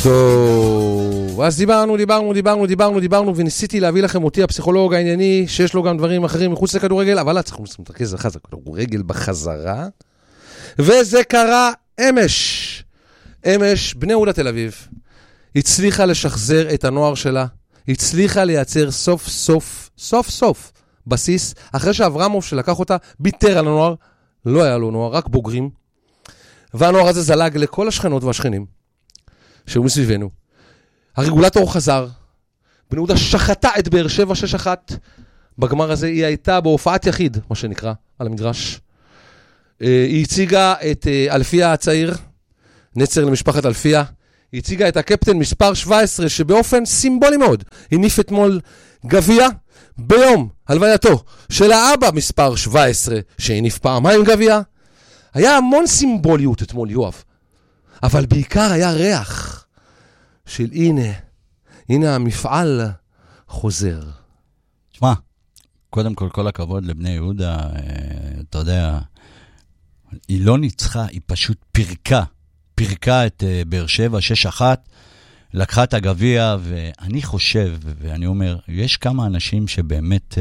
טוב, אז דיברנו, וניסיתי להביא לכם אותי הפסיכולוג הענייני, שיש לו גם דברים אחרים מחוץ לכדורגל, אבל צריכים להתרכז אחת, זה כדורגל בחזרה, וזה קרה אמש, בני יהודה תל אביב, הצליחה לשחזר את הנוער שלה, הצליחה לייצר סוף בסיס, אחרי שאברמוב שלקח אותה, ביטר על הנוער, לא היה לו נוער, רק בוגרים, והנוער הזה זלג לכל השכנות והשכנים, שהיו מסביבנו. הרגולטור חזר, בני יהודה שחטה את באר שבע 6-1, בגמר הזה היא הייתה בהופעת יחיד, מה שנקרא, על המדרש. היא הציגה את אלפיה הצעיר, נצר למשפחת אלפיה, היא הציגה את הקפטן מספר 17, שבאופן סימבולי מאוד, הניף אתמול גביע, ביום הלווייתו של האבא מספר 17, שהניף פעמיים גביע. היה המון סימבוליות אתמול, יואב. אבל בעיקר היה ריח של הנה המפעל חוזר. תשמע, קודם כל הכבוד לבני יהודה, אתה יודע, היא לא ניצחה, היא פשוט פירקה את באר שבע 6-1, לקחה את הגביע, ואני חושב, ואני אומר, יש כמה אנשים שבאמת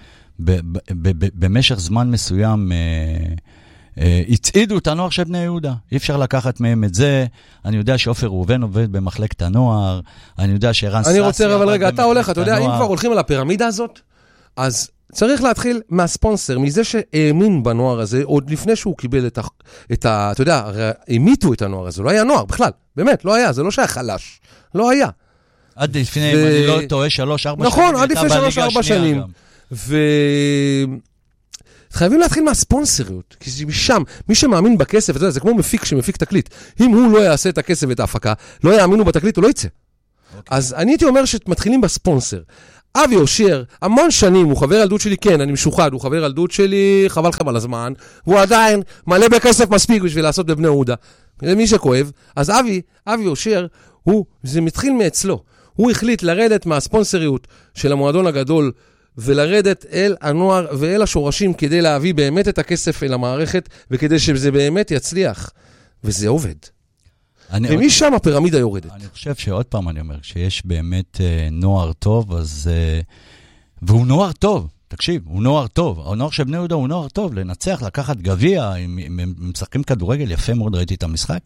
במשך זמן מסוים הצעידו את הנוער של בני יהודה. אי אפשר לקחת מהם את זה. אני יודע שאופר ראובן עובד במחלקת הנוער, אני יודע שערן סאסי... אני רוצה, אבל רגע, אתה הולך, אתה יודע, אם כבר הולכים על הפירמידה הזאת, אז צריך להתחיל מהספונסר, מזה שהאמין בנוער הזה, עוד לפני שהוא קיבל אתה יודע, המיתו את הנוער הזה, לא היה נוער בכלל, באמת, לא היה, זה לא שהיה חלש, לא היה. עד לפני, אם אני לא טועה, 3-4 שנים. נכון, עד לפני 3-4 שנים. חייבים להתחיל מהספונסריות, כי משם, מי שמאמין בכסף, אתה יודע, זה כמו מפיק שמפיק תקליט. אם הוא לא יעשה את הכסף ואת ההפקה, לא יאמינו בתקליט, הוא לא יצא. אז אני הייתי אומר שמתחילים בספונסר. אבי אושר, המון שנים, הוא חבר ילדות שלי, כן, אני משוחד, הוא חבר ילדות שלי, חבל לכם על הזמן, והוא עדיין מלא בכסף מספיק בשביל לעשות בבני יהודה. למי שכואב, אז אבי אושר, זה מתחיל מאצלו. הוא החליט לרדת מהספונסריות של המועדון הגדול, ולרדת אל הנוער ואל השורשים, כדי להביא באמת את הכסף אל המערכת, וכדי שזה באמת יצליח. וזה עובד. ומשם הפירמידה יורדת. אני חושב שעוד פעם אני אומר, שיש באמת נוער טוב, אז... והוא נוער טוב, תקשיב, הוא נוער טוב. הנוער של בני יהודה הוא נוער טוב, לנצח, לקחת גביע, הם משחקים כדורגל, יפה מאוד, ראיתי את המשחק.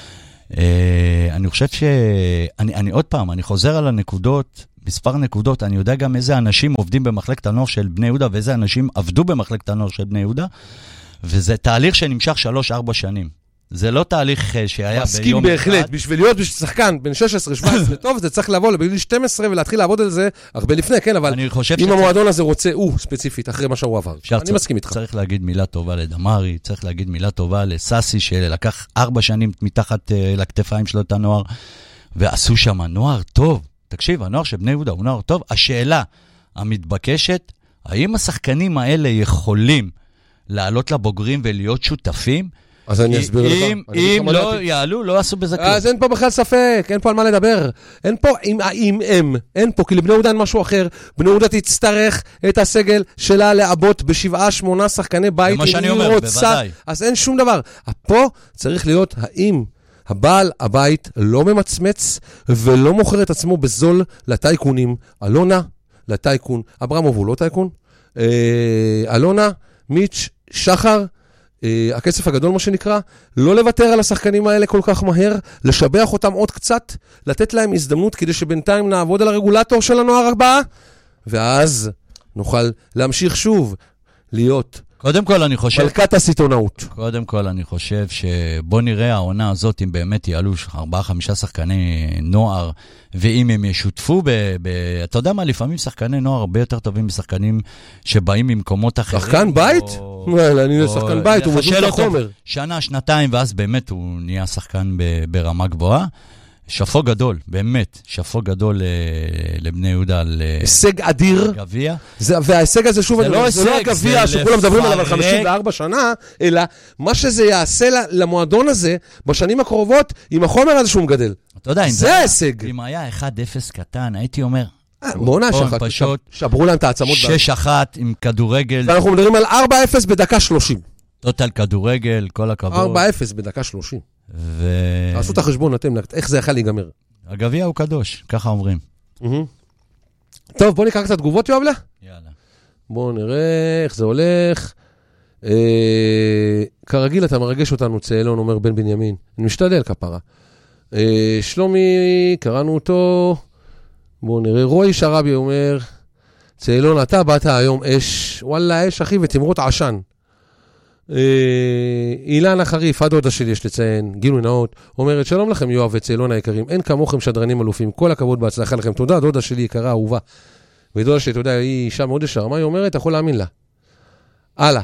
אני חושב אני עוד פעם, אני חוזר על הנקודות, מספר נקודות, אני יודע גם איזה אנשים עובדים במחלקת הנוער של בני יהודה, ואיזה אנשים עבדו במחלקת הנוער של בני יהודה, וזה תהליך שנמשך 3-4 שנים. זה לא תהליך שהיה ביום אחד. מסכים בהחלט, בשביל להיות שחקן בין 16-17 טוב, זה צריך לבוא לגיל 12 ולהתחיל לעבוד על זה הרבה לפני, כן, אבל אם המועדון הזה רוצה, ספציפית, אחרי מה שהוא עבר. אני מסכים איתך. צריך להגיד מילה טובה לדמרי, צריך להגיד מילה טובה לסאסי, שלקח 4 שנים מתחת לכתפיים שלו את הנוער, ועשו שם נוער טוב. תקשיב, הנוער של בני יהודה הוא נוער טוב. השאלה המתבקשת, האם השחקנים האלה יכולים לעלות לבוגרים ולהיות שותפים? אז אני אסביר לך. אם לא יעלו, לא עשו בזה כלום. אז אין פה בכלל ספק, אין פה על מה לדבר. אין פה אין פה, כי לבני יהודה אין משהו אחר. בני יהודה תצטרך את הסגל שלה לעבוד ב7-8 שחקני בית. זה מה שאני אומר, בוודאי. אז אין שום דבר. פה צריך להיות האם הבעל הבית לא ממצמץ ולא מוכר את עצמו בזול לטייקונים. אלונה, לטייקון. אברמוב הוא לא טייקון. אלונה, מיץ', שחר, הכסף הגדול מה שנקרא, לא לוותר על השחקנים האלה כל כך מהר, לשבח אותם עוד קצת, לתת להם הזדמנות כדי שבינתיים נעבוד על הרגולטור של הנוער הבא, ואז נוכל להמשיך שוב להיות קודם כל אני חושב... מלכת הסיטונאות. קודם כל אני חושב שבוא נראה העונה הזאת, אם באמת יעלו 4-5 שחקני נוער, ואם הם ישותפו אתה יודע מה, לפעמים שחקני נוער הרבה יותר טובים משחקנים שבאים ממקומות אחרים. שחקן בית? אני שחקן בית, הוא מזוז לחומר. שנה, שנתיים, ואז באמת הוא נהיה שחקן ברמה גבוהה. שפו גדול, באמת, שפו גדול לבני יהודה על הישג אדיר. גביע. וההישג הזה שוב, זה לא הגביע שכולם מדברים עליו על 54 שנה, אלא מה שזה יעשה למועדון הזה בשנים הקרובות עם החומר הזה שהוא מגדל. אתה יודע, זה ההישג. אם היה 1-0 קטן, הייתי אומר, בוא נשחק, שברו להם את העצמות. 6-1 עם כדורגל. ואנחנו מדברים על 4-0 בדקה 30. טוטל כדורגל, כל הכבוד. 4-0 בדקה 30. עשו את החשבון, איך זה יכל להיגמר? הגביע הוא קדוש, ככה אומרים. טוב, בוא ניקח קצת תגובות, יואב לה? יאללה. בואו נראה איך זה הולך. כרגיל אתה מרגש אותנו, צאלון, אומר בן בנימין. אני משתדל כפרה. שלומי, קראנו אותו. בואו נראה. רועי שרבי אומר, צאלון, אתה באת היום אש. וואלה, אש אחי ותמרות עשן. אילנה חריף, הדודה שלי יש לציין, גילוי נאות, אומרת, שלום לכם יואב וצאלון היקרים, אין כמוכם שדרנים אלופים, כל הכבוד בהצלחה לכם, תודה, דודה שלי יקרה, אהובה. ודודה שלי, אתה יודע, היא אישה מאוד ישר, מה היא אומרת? אתה יכול להאמין לה. הלאה.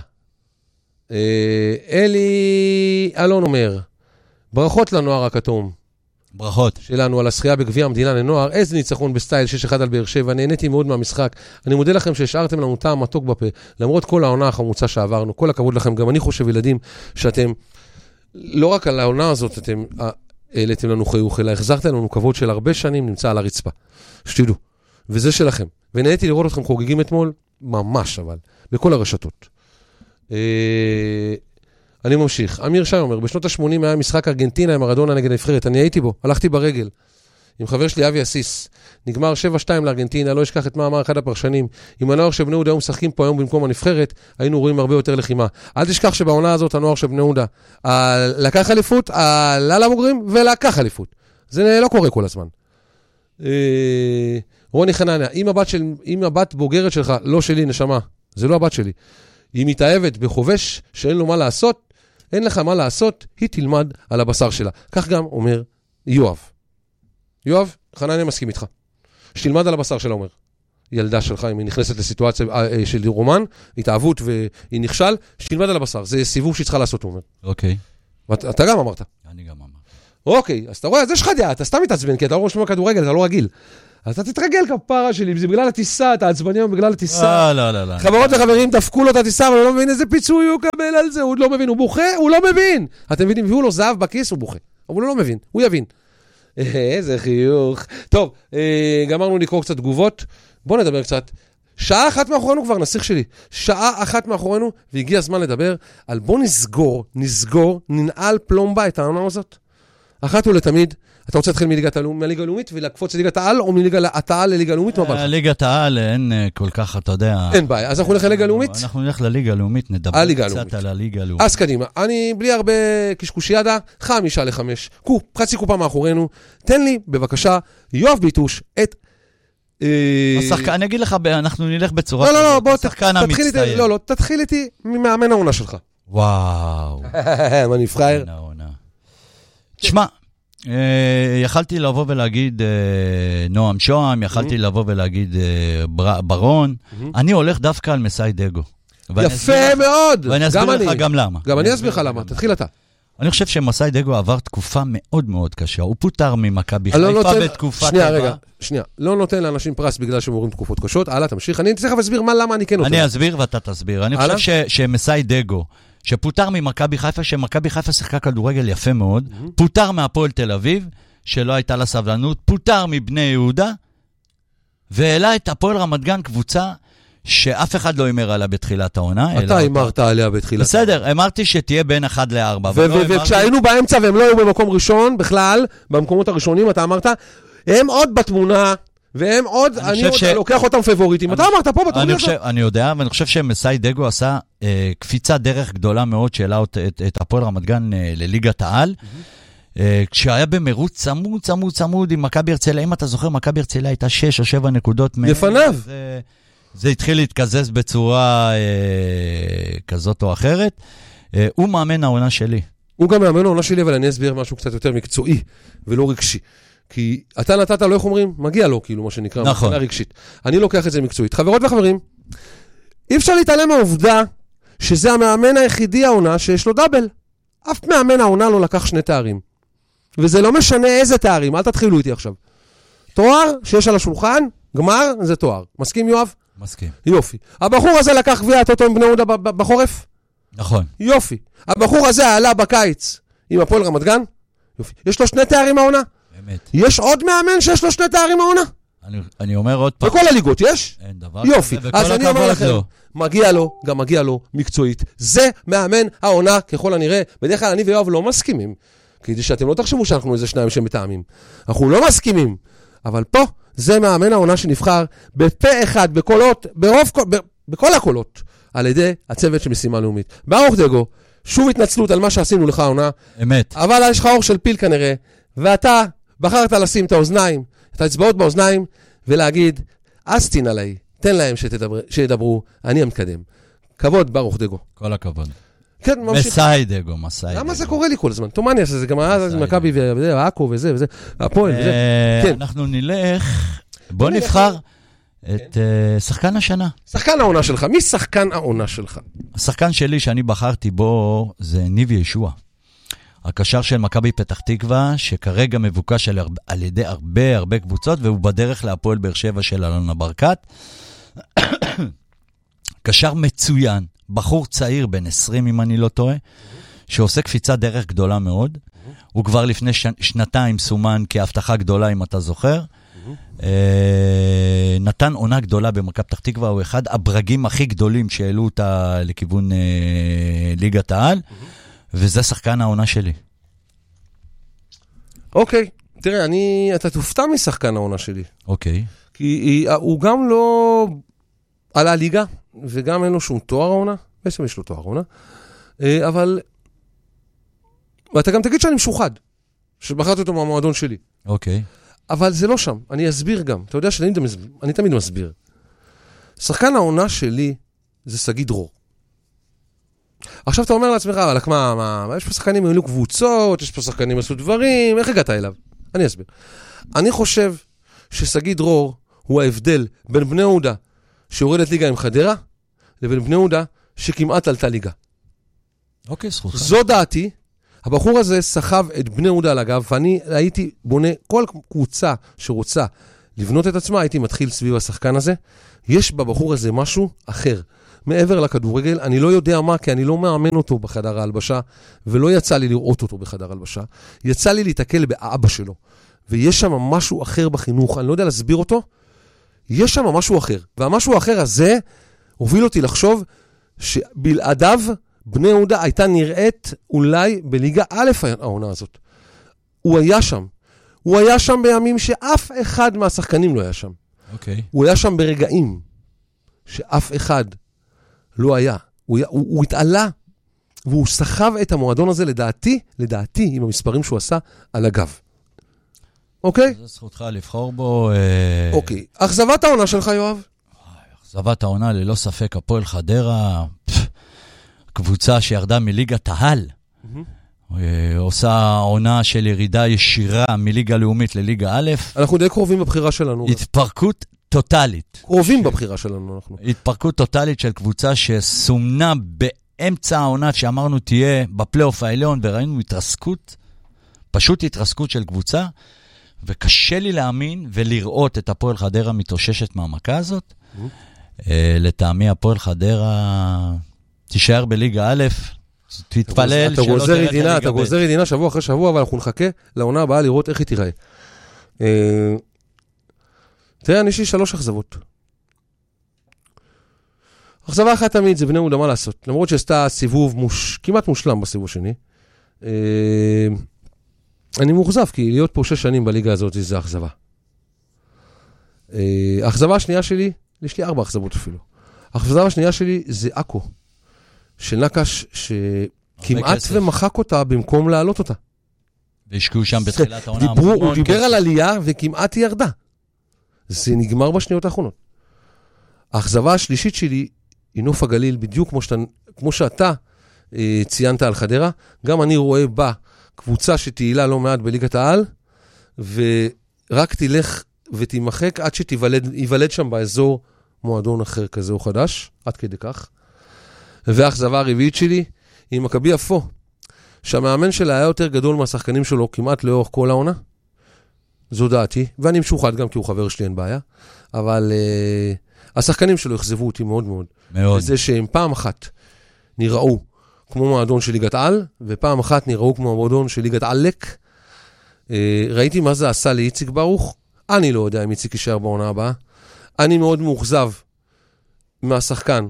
אלי אלון אומר, ברכות לנוער הכתום. ברכות. שלנו על השחייה בגביע המדינה לנוער, איזה ניצחון בסטייל 6-1 על באר שבע, נהניתי מאוד מהמשחק, אני מודה לכם שהשארתם לנו טעם מתוק בפה, למרות כל העונה החמוצה שעברנו, כל הכבוד לכם, גם אני חושב ילדים, שאתם, לא רק על העונה הזאת, אתם העליתם לנו חיוך, אלא החזרתם לנו כבוד של הרבה שנים נמצא על הרצפה, שתדעו, וזה שלכם, ונהניתי לראות אתכם חוגגים אתמול, ממש אבל, בכל הרשתות. אני ממשיך. אמיר שי אומר, בשנות ה-80 היה משחק ארגנטינה עם מרדונה נגד הנבחרת. אני הייתי בו, הלכתי ברגל. עם חבר שלי אבי אסיס. נגמר 7-2 לארגנטינה, לא אשכח את מה אמר אחד הפרשנים. עם הנוער שבני יהודה היום משחקים פה היום במקום הנבחרת, היינו רואים הרבה יותר לחימה. אל תשכח שבעונה הזאת הנוער שבני יהודה לקח אליפות, עלה למוגרים ולקח אליפות. זה לא קורה כל הזמן. רוני חנניה, אם הבת בוגרת שלך, לא שלי נשמה, זה לא הבת שלי. היא מתאהבת בחובש שאין לו מה לעשות, אין לך מה לעשות, היא תלמד על הבשר שלה. כך גם אומר יואב. יואב, חנניה מסכים איתך. שתלמד על הבשר שלה, אומר. ילדה שלך, אם היא נכנסת לסיטואציה של רומן, התאהבות והיא נכשל, שתלמד על הבשר. זה סיבוב שהיא צריכה לעשות, הוא אומר. אוקיי. אתה גם אמרת. אני גם אמר. אוקיי, אז אתה רואה, אז יש לך דעה, אתה סתם מתעצבן, כי אתה לא רואה שמוע כדורגל, אתה לא רגיל. אתה תתרגל כפרה שלי, זה בגלל הטיסה, אתה עצבני היום בגלל הטיסה. לא. חברות וחברים, דפקו לו את הטיסה, אבל הוא לא מבין איזה פיצוי הוא קבל על זה, הוא לא מבין, הוא בוכה, הוא לא מבין. אתם מבינים, הביאו לו זהב בכיס, הוא בוכה. אבל הוא לא מבין, הוא יבין. איזה חיוך. טוב, גמרנו לקרוא קצת תגובות, בואו נדבר קצת. שעה אחת מאחורינו כבר, נסיך שלי. שעה אחת מאחורינו, והגיע הזמן לדבר על בוא ננעל פלומבה את העונה הזאת. אחת ולתמיד, אתה רוצה להתחיל מליגה הלאומית ולקפוץ לליגת העל, או מליגת העל לליגה הלאומית? ליגת העל אין כל כך, אתה יודע... אין בעיה, אז אנחנו נלך לליגה הלאומית? אנחנו נלך לליגה הלאומית, נדבר קצת על הליגה הלאומית. אז קדימה, אני בלי הרבה קשקושיאדה, 5-5, חצי קופה מאחורינו, תן לי בבקשה, יואב ביטוש, את... אני אגיד לך, אנחנו נלך בצורה... לא, בוא, תתחיל איתי ממאמן העונה שלך. וואו. מה נבחר? תשמע, יכלתי לבוא ולהגיד נועם שוהם, יכלתי לבוא ולהגיד ברון, אני הולך דווקא על מסאי דגו. יפה מאוד! ואני אסביר לך גם למה. גם אני אסביר לך למה, תתחיל אתה. אני חושב שמסאי דגו עבר תקופה מאוד מאוד קשה, הוא פוטר ממכבי חיפה בתקופה טובה. שנייה, לא נותן לאנשים פרס בגלל שהם עוברים תקופות קשות, הלאה, תמשיך, אני צריך להסביר למה אני כן נותן. אני אסביר ואתה תסביר, אני חושב שמסאי דגו, שפוטר ממכבי חיפה, שמכבי חיפה שיחקה כדורגל יפה מאוד, פוטר מהפועל תל אביב, שלא הייתה לה סבלנות, פוטר מבני יהודה, והעלה את הפועל רמת גן קבוצה שאף אחד לא אמר עליה בתחילת העונה. אתה אמרת עליה בתחילת. בסדר, אמרתי שתהיה בין 1 ל-4. וכשהיינו באמצע והם לא היו במקום ראשון, בכלל, במקומות הראשונים, אתה אמרת, הם עוד בתמונה, והם עוד, אני עוד לוקח אותם פבוריטים. אתה אמרת פה בתמונה הזאת. אני יודע, ואני חושב שמסאי דגו עשה קפיצה דרך גדולה מאוד, שהעלה את הפועל רמת גן לליגת העל, כשהיה במרוץ צמוד עם מכבי הרצליה, אם אתה זוכר, מכבי הרצליה הייתה 6 או 7 נקודות. לפניו. זה התחיל להתקזז בצורה כזאת או אחרת. הוא מאמן העונה שלי. הוא גם מאמן העונה שלי, אבל אני אסביר משהו קצת יותר מקצועי ולא רגשי. כי אתה נתת, לא איך אומרים, מגיע לו, כאילו, מה שנקרא, נכון. מבחינה רגשית. אני לוקח את זה מקצועית. חברות וחברים, אי אפשר להתעלם מהעובדה שזה המאמן היחידי העונה שיש לו דאבל. אף מאמן העונה לא לקח 2 תארים. וזה לא משנה איזה תארים, אל תתחילו איתי עכשיו. תואר שיש על השולחן, גמר, זה תואר. מסכים, יואב? מסכים. יופי. הבחור הזה לקח גביע הטוטו עם בני יהודה בחורף? נכון. יופי. הבחור הזה עלה בקיץ עם הפועל רמת גן? יופי. יש לו 2 תארים העונה? באמת. יש עוד מאמן שיש לו 2 תארים העונה? אני אומר עוד פעם. בכל הליגות יש? אין דבר. יופי. אז אני אומר לכם, מגיע לו, גם מגיע לו מקצועית. זה מאמן העונה ככל הנראה. בדרך כלל אני ויואב לא מסכימים. כדי שאתם לא תחשבו שאנחנו איזה שניים שמתאמים. אנחנו לא מסכימים, אבל פה זה מאמן העונה שנבחר בפה אחד, בקולות, בכל הקולות, על ידי הצוות של משימה לאומית. ברוך דגו, שוב התנצלות על מה שעשינו לך העונה. אמת. אבל יש לך אור של פיל כנראה, ואתה בחרת לשים את האוזניים, את האצבעות באוזניים, ולהגיד, אז תין עליי, תן להם שידברו, אני המתקדם. כבוד, ברוך דגו. כל הכבוד. כן, ממשיך. מסאי דגו, מסאי דגו. למה זה קורה לי כל הזמן? תומני, זה גם היה מכבי והאקו וזה, הפועל וזה. אנחנו נלך, בוא נבחר את שחקן השנה. שחקן העונה שלך, מי שחקן העונה שלך? השחקן שלי שאני בחרתי בו זה ניב ישוע. הקשר של מכבי פתח תקווה, שכרגע מבוקש על ידי הרבה קבוצות, והוא בדרך להפועל באר שבע של אלונה ברקת. קשר מצוין, בחור צעיר בן 20 אם אני לא טועה, שעושה קפיצת דרך גדולה מאוד. הוא כבר לפני שנתיים סומן כהבטחה גדולה אם אתה זוכר. נתן עונה גדולה במכבי פתח תקווה, הוא אחד הברגים הכי גדולים שהעלו אותה לכיוון ליגת העל, וזה שחקן העונה שלי. אוקיי, תראה, אתה תופתע משחקן העונה שלי. אוקיי. כי הוא גם לא על הליגה, וגם אין לו שום תואר העונה, בעצם יש לו תואר העונה, אבל, ואתה גם תגיד שאני משוחד, שבחרתי אותו מהמועדון שלי. אוקיי. אבל זה לא שם, אני אסביר גם. אתה יודע שאני תמיד מסביר. שחקן העונה שלי זה שגיא דרור. עכשיו אתה אומר לעצמך, אבל מה, יש פה שחקנים, היו קבוצות, יש פה שחקנים עשו דברים, איך הגעת אליו? אני אסביר. אני חושב ששגיא דרור הוא ההבדל בין בני יהודה שיורדת ליגה עם חדרה, לבין בני יהודה שכמעט עלתה ליגה. אוקיי, זכותך. זו דעתי. הבחור הזה סחב את בני יהודה על הגב, ואני הייתי בונה כל קבוצה שרוצה לבנות את עצמה, הייתי מתחיל סביב השחקן הזה. יש בבחור הזה משהו אחר. מעבר לכדורגל, אני לא יודע מה, כי אני לא מאמן אותו בחדר ההלבשה, ולא יצא לי לראות אותו בחדר ההלבשה. יצא לי להתקל באבא שלו. ויש שם משהו אחר בחינוך, אני לא יודע להסביר אותו, יש שם משהו אחר. והמשהו האחר הזה הוביל אותי לחשוב שבלעדיו בני יהודה הייתה נראית אולי בליגה א' העונה הזאת. הוא היה שם. הוא היה שם בימים שאף אחד מהשחקנים לא היה שם. אוקיי. הוא היה שם ברגעים שאף אחד לא היה. הוא התעלה, והוא סחב את המועדון הזה לדעתי, עם המספרים שהוא עשה, על הגב. אוקיי? זו זכותך לבחור בו. אוקיי. אכזבת העונה שלך, יואב? אכזבת העונה, ללא ספק, הפועל חדרה, קבוצה שירדה מליגת העל, עושה עונה של ירידה ישירה מליגה לאומית לליגה א'. אנחנו די קרובים בבחירה שלנו. התפרקות טוטלית. קרובים בבחירה שלנו, אנחנו. התפרקות טוטלית של קבוצה שסומנה באמצע העונה שאמרנו תהיה בפלייאוף העליון, וראינו התרסקות, פשוט התרסקות של קבוצה, וקשה לי להאמין ולראות את הפועל חדרה מתאוששת מהמכה הזאת. לטעמי הפועל חדרה תישאר בליגה א', תתפלל שלא תרד לליגה ב'. אתה גוזר ידינה שבוע אחרי שבוע, אבל אנחנו נחכה לעונה הבאה לראות איך היא תיראה. תראה, אני יש לי 3 אכזבות. אכזבה אחת תמיד, זה בני יהודה, מה לעשות? למרות שעשתה סיבוב כמעט מושלם בסיבוב שני. אני מאוכזב, כי להיות פה 6 שנים בליגה הזאת, זה אכזבה. האכזבה השנייה שלי, יש לי 4 אכזבות אפילו. האכזבה השנייה שלי זה אקו, של נקש, שכמעט ומחק אותה במקום להעלות אותה. והשקיעו שם בתחילת העונה. הוא דיבר על עלייה וכמעט היא ירדה. זה נגמר בשניות האחרונות. האכזבה השלישית שלי היא נוף הגליל, בדיוק כמו שאתה ציינת על חדרה, גם אני רואה בה קבוצה שתהילה לא מעט בליגת העל, ורק תלך ותימחק עד שתיוולד שם באזור מועדון אחר כזה או חדש, עד כדי כך. והאכזבה הרביעית שלי היא מכבי יפו, שהמאמן שלה היה יותר גדול מהשחקנים שלו כמעט לאורך כל העונה. זו דעתי, ואני משוחד גם כי הוא חבר שלי, אין בעיה, אבל השחקנים שלו יחזבו אותי מאוד מאוד. מאוד. וזה שהם פעם אחת נראו כמו מועדון של ליגת על, ופעם אחת נראו כמו מועדון של ליגת עלק. ראיתי מה זה עשה לאיציק ברוך, אני לא יודע אם איציק יישאר בעונה הבאה. אני מאוד מאוכזב מהשחקן,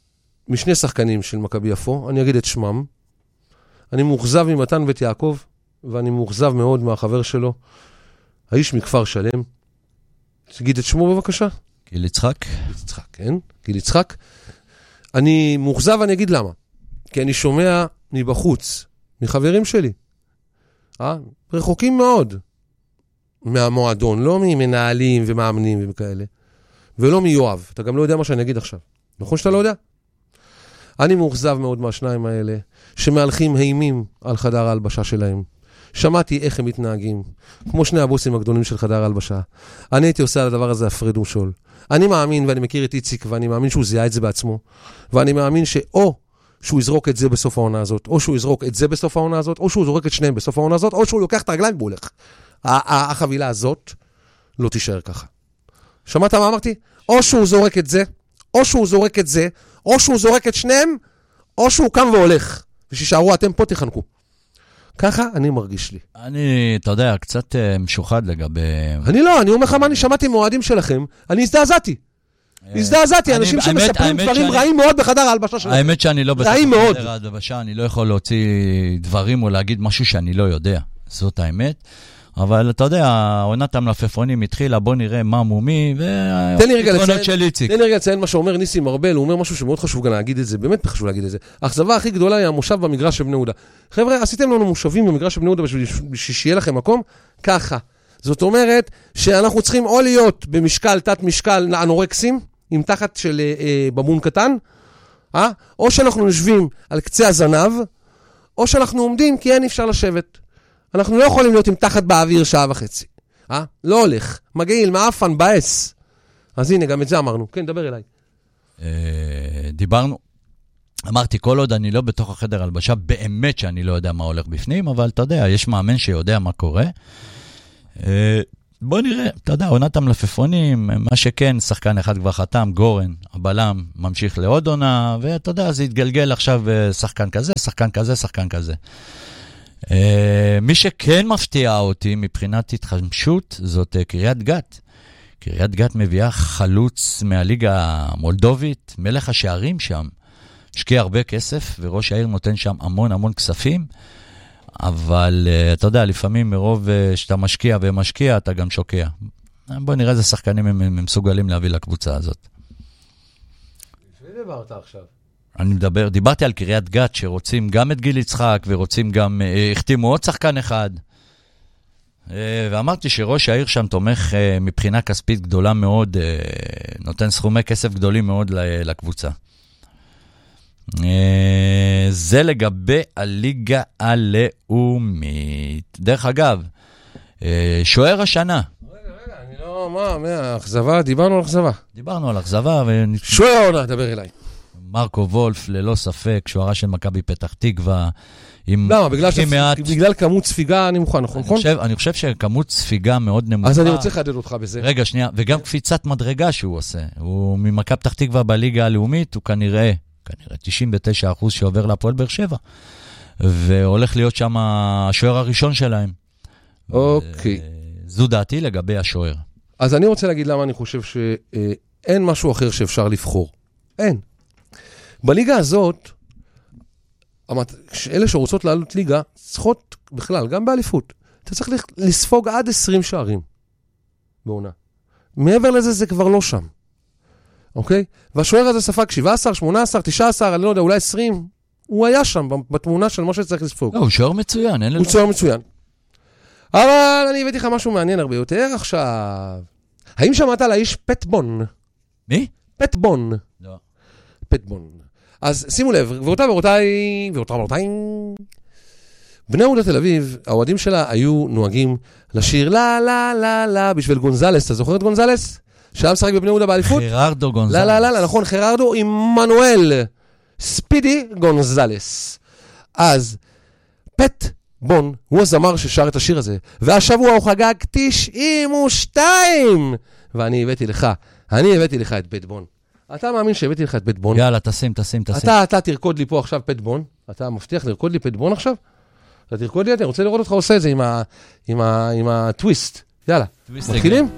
משני שחקנים של מכבי יפו, אני אגיד את שמם. אני מאוכזב ממתן בית יעקב, ואני מאוכזב מאוד מהחבר שלו, האיש מכפר שלם. תגיד את שמו בבקשה. גיל יצחק. גיל יצחק, כן? גיל יצחק. אני מאוכזב ואני אגיד למה. כי אני שומע מבחוץ, מחברים שלי, רחוקים מאוד מהמועדון, לא ממנהלים ומאמנים וכאלה, ולא מיואב. אתה גם לא יודע מה שאני אגיד עכשיו. נכון שאתה לא יודע? אני מאוכזב מאוד מהשניים האלה, שמהלכים אימים על חדר ההלבשה שלהם. שמעתי איך הם מתנהגים, כמו שני הבוסים הגדולים של חדר ההלבשה. אני הייתי עושה על הדבר הזה הפרד ומשול. אני מאמין, ואני מכיר את איציק, ואני מאמין שהוא זיהה את זה בעצמו, ואני מאמין שאו שהוא יזרוק את זה בסוף העונה הזאת, או שהוא יזרוק את זה בסוף העונה הזאת, או שהוא יזרוק את שניהם בסוף העונה הזאת, או שהוא לוקח את הרגליים והולך. החבילה הזאת לא תישאר ככה. שמעת מה אמרתי? או שהוא זורק את זה, או שהוא זורק את זה, או שהוא זורק את שניהם, או שהוא קם והולך. ושישארו אתם פה תחנקו. ככה אני מרגיש לי. אתה יודע, קצת משוחד לגבי... אני אומר לך מה אני שמעתי מועדים שלכם, אני הזדעזעתי, אנשים שמספרים דברים רעים מאוד בחדר ההלבשה שלכם. האמת שאני לא בתוך חדר ההלבשה, אני לא יכול להוציא דברים או להגיד משהו שאני לא יודע, זאת האמת. אבל אתה יודע, העונת המלפפונים התחילה, בוא נראה מה מומי, והפתרונות של איציק. תן לי רגע לציין מה שאומר ניסים ארבל, הוא אומר משהו שמאוד חשוב גם להגיד את זה, באמת חשוב להגיד את זה. האכזבה הכי גדולה היא המושב במגרש של בני יהודה. חבר'ה, עשיתם לנו מושבים במגרש של בני יהודה בשביל שיהיה לכם מקום? ככה. זאת אומרת שאנחנו צריכים או להיות במשקל, תת משקל אנורקסים, עם תחת של בבון קטן, או שאנחנו נשבים על קצה הזנב, או שאנחנו עומדים כי אין אפשר לשבת. אנחנו לא יכולים להיות עם תחת באוויר שעה וחצי. לא הולך. מגעיל, מאפן, בייס. אז הנה, גם את זה אמרנו. כן, דבר אליי. דיברנו. אמרתי, כל עוד אני לא בתוך החדר הלבשה, באמת שאני לא יודע מה הולך בפנים, אבל אתה יודע, יש מאמן שיודע מה קורה. בוא נראה, אתה יודע, עונת המלפפונים, מה שכן, שחקן אחד כבר חתם, גורן, הבלם, ממשיך לעוד עונה, ואתה יודע, זה יתגלגל עכשיו שחקן כזה, שחקן כזה, שחקן כזה. מי שכן מפתיע אותי מבחינת התחמשות, זאת קריית גת. קריית גת מביאה חלוץ מהליגה המולדובית, מלך השערים שם, השקיע הרבה כסף, וראש העיר נותן שם המון המון כספים, אבל אתה יודע, לפעמים מרוב שאתה משקיע ומשקיע, אתה גם שוקע. בוא נראה איזה שחקנים הם מסוגלים להביא לקבוצה הזאת. לפני דיברת עכשיו. אני דיברתי על קריית גת, שרוצים גם את גיל יצחק, ורוצים גם, החתימו עוד שחקן אחד, ואמרתי שראש העיר שם תומך מבחינה כספית גדולה מאוד, נותן סכומי כסף גדולים מאוד לקבוצה. זה לגבי הליגה הלאומית. דרך אגב, שוער השנה. רגע, אני לא, אכזבה, דיברנו על אכזבה. שוער העונה, דבר אליי. מרקו וולף, ללא ספק, שוערה של מכבי פתח תקווה. למה? בגלל כמות ספיגה אני מוכן, נכון? אני חושב שכמות ספיגה מאוד נמוכה. אז אני רוצה לחדד אותך בזה. רגע, שנייה, וגם קפיצת מדרגה שהוא עושה. הוא ממכבי פתח תקווה בליגה הלאומית, הוא כנראה 99% שעובר להפועל באר שבע. והולך להיות שם השוער הראשון שלהם. אוקיי. זו דעתי לגבי השוער. אז אני רוצה להגיד למה אני חושב שאין משהו אחר שאפשר לבחור. אין. בליגה הזאת, אלה שרוצות לעלות ליגה, צריכות בכלל, גם באליפות. אתה צריך לספוג עד 20 שערים בעונה. מעבר לזה, זה כבר לא שם. אוקיי? והשוער הזה ספג 17, 18, 19, אני לא יודע, אולי 20. הוא היה שם, בתמונה של מה שצריך לספוג. לא, הוא שוער מצוין. הוא שוער מצוין. אבל אני הבאתי לך משהו מעניין הרבה יותר עכשיו. האם שמעת על האיש פטבון? מי? פטבון. לא. פטבון. אז שימו לב, ורבותיי, בני יהודה תל אביב, האוהדים שלה היו נוהגים לשיר לה לה לה לה בשביל גונזלס. אתה זוכר את גונזלס? שהיה משחק בבני יהודה באליפות? חררדו גונזלס. לה לה לה, נכון, חררדו עם מנואל ספידי גונזלס. אז פטבון הוא הזמר ששר את השיר הזה, והשבוע הוא חגג 92, ואני הבאתי לך את פטבון. אתה מאמין שהבאתי לך את פטבון? יאללה, תשים. אתה תרקוד לי פה עכשיו פטבון? אתה מבטיח לרקוד לי פטבון עכשיו? אתה תרקוד לי, אני רוצה לראות אותך עושה את זה עם הטוויסט. יאללה, מתחילים?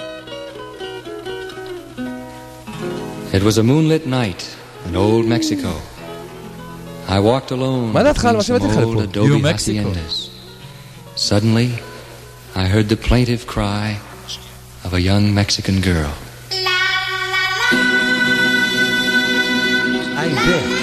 It was a moonlit night in old Mexico. I walked alone between some old adobe haciendas. Suddenly, I heard the plaintive cry of a young Mexican girl. היי,